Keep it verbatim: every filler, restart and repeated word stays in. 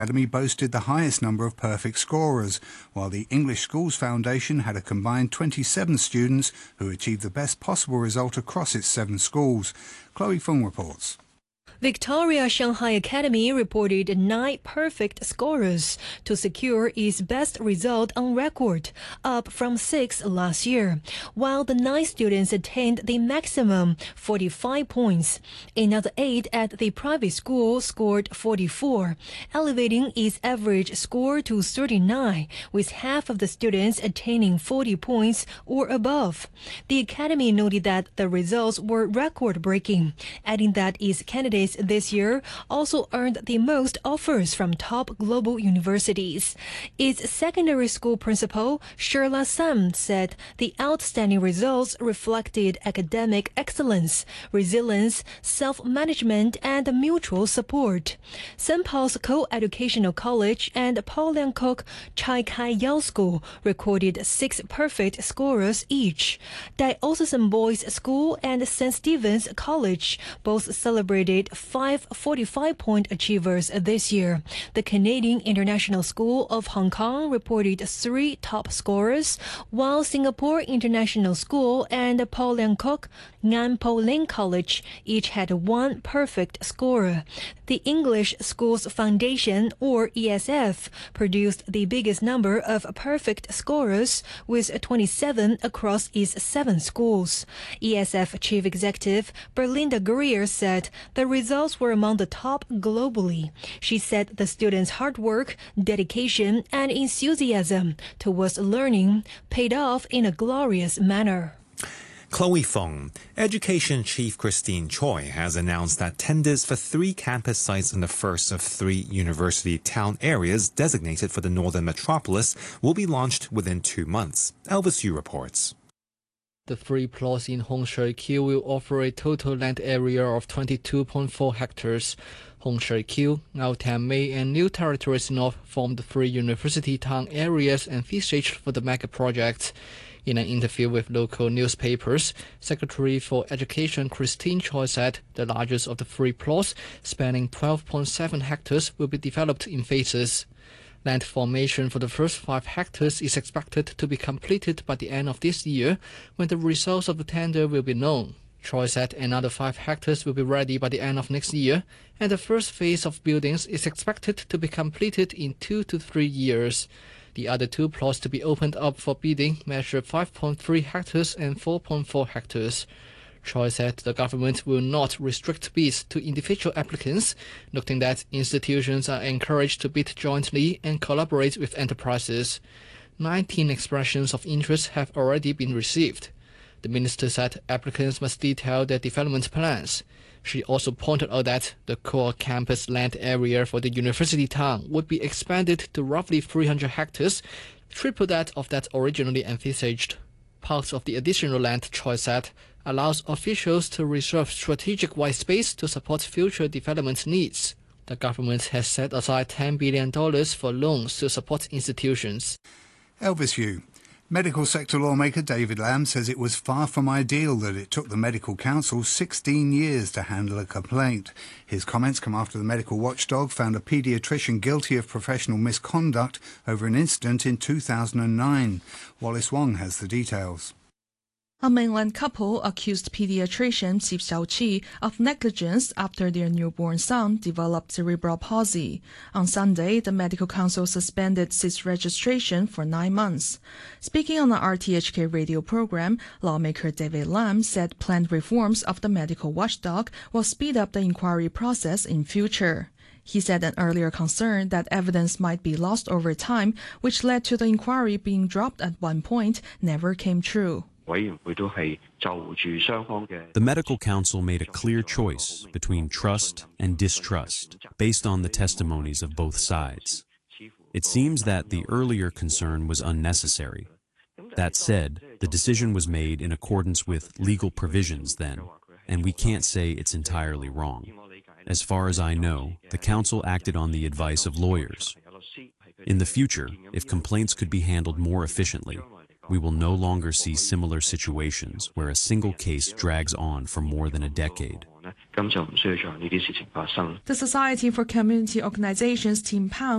Academy boasted the highest number of perfect scorers, while the English Schools Foundation had a combined twenty-seven students who achieved the best possible result across its seven schools. Chloe Fung reports. Victoria Shanghai Academy reported nine perfect scorers to secure its best result on record, up from six last year, while the nine students attained the maximum forty-five points. Another eight at the private school scored forty-four, elevating its average score to thirty-nine, with half of the students attaining forty points or above. The academy noted that the results were record-breaking, adding that its candidates this year also earned the most offers from top global universities. Its secondary school principal, Sherla Sam, said the outstanding results reflected academic excellence, resilience, self-management, and mutual support. Saint Paul's Co-Educational College and Paul Liang Kok Chai Kai Yao School recorded six perfect scorers each. Diocesan Boys School and Saint Stephen's College both celebrated five forty-five-point achievers this year. The Canadian International School of Hong Kong reported three top scorers, while Singapore International School and Paul Liang Kok Ngan Po Ling College each had one perfect scorer. The English Schools Foundation, or E S F, produced the biggest number of perfect scorers, with twenty-seven across its seven schools. E S F Chief Executive Berlinda Greer said the results were among the top globally. She said the students' hard work, dedication, and enthusiasm towards learning paid off in a glorious manner. Chloe Fung. Education Chief Christine Choi has announced that tenders for three campus sites in the first of three university town areas designated for the Northern Metropolis will be launched within two months. Elvis Yu reports. The three plots in Hong Shui Kiu will offer a total land area of twenty-two point four hectares. Hong Shui Kiu, Ngau Tan Mei, and New Territories North form the three university town areas envisaged for the mega project. In an interview with local newspapers, Secretary for Education Christine Choi said the largest of the three plots, spanning twelve point seven hectares, will be developed in phases. Land formation for the first five hectares is expected to be completed by the end of this year, when the results of the tender will be known. Choi said another five hectares will be ready by the end of next year, and the first phase of buildings is expected to be completed in two to three years. The other two plots to be opened up for bidding measure five point three hectares and four point four hectares. Choi said the government will not restrict bids to individual applicants, noting that institutions are encouraged to bid jointly and collaborate with enterprises. nineteen expressions of interest have already been received. The minister said applicants must detail their development plans. She also pointed out that the core campus land area for the university town would be expanded to roughly three hundred hectares, triple that of that originally envisaged. Parts of the additional land, Choi said, allows officials to reserve strategic white space to support future development needs. The government has set aside ten billion dollars for loans to support institutions. Elvis Yu. Medical sector lawmaker David Lam says it was far from ideal that it took the Medical Council sixteen years to handle a complaint. His comments come after the medical watchdog found a paediatrician guilty of professional misconduct over an incident in two thousand nine. Wallace Wong has the details. A mainland couple accused pediatrician Xi Xiaoqi of negligence after their newborn son developed cerebral palsy. On Sunday, the Medical Council suspended Xi's registration for nine months. Speaking on the R T H K radio program, lawmaker David Lam said planned reforms of the medical watchdog will speed up the inquiry process in future. He said an earlier concern that evidence might be lost over time, which led to the inquiry being dropped at one point, never came true. The Medical Council made a clear choice between trust and distrust based on the testimonies of both sides. It seems that the earlier concern was unnecessary. That said, the decision was made in accordance with legal provisions then, and we can't say it's entirely wrong. As far as I know, the Council acted on the advice of lawyers. In the future, if complaints could be handled more efficiently, we will no longer see similar situations where a single case drags on for more than a decade. The Society for Community Organizations Tim Pang